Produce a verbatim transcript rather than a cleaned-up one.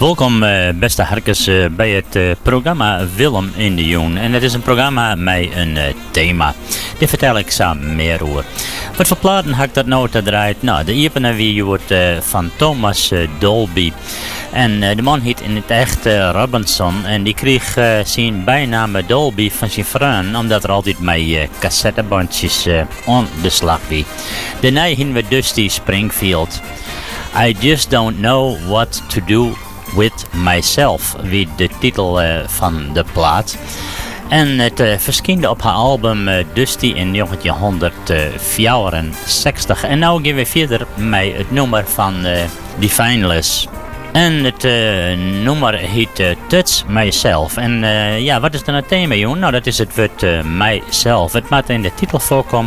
Welkom uh, beste harkers uh, bij het uh, programma Willem in de Joen. En het is een programma met een uh, thema. Daar vertel ik samen meer over. Wat voor platen heb ik dat nou te draaien? Nou, de eerste wie wordt uh, van Thomas uh, Dolby. En uh, de man heet in het echt uh, Robinson. En die kreeg uh, zijn bijnaam Dolby van zijn vriend. Omdat er altijd met uh, cassettebandjes uh, aan de slag was. Daarna hebben we Dusty Springfield. I just don't know what to do with myself, wie de titel uh, van de plaat. En het uh, verscheen op haar album uh, Dusty in negentien vierenzestig. En nu gaan we verder met het nummer van uh, Defineless. En het uh, nummer heet uh, Touch Myself. En uh, ja, wat is dan het thema, jongen? Nou, dat is het woord uh, myself. Het maakt in de titel voorkomen.